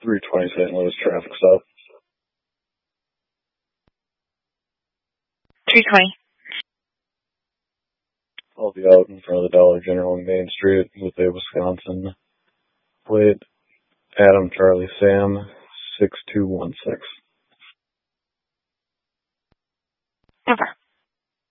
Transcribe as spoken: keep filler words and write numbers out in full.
three twenty Saint Louis traffic stop. three twenty. I'll be out in front of the Dollar General on Main Street with a Wisconsin plate. Adam Charlie Sam, six two one six. Over.